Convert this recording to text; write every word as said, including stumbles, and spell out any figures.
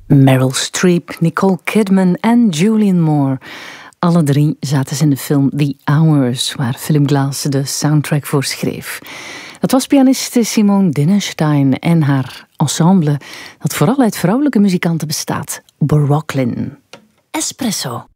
Meryl Streep, Nicole Kidman en Julianne Moore. Alle drie zaten ze in de film The Hours, waar Philip Glass de soundtrack voor schreef. Dat was pianiste Simone Dinenstein en haar ensemble, dat vooral uit vrouwelijke muzikanten bestaat, Brooklyn. Espresso.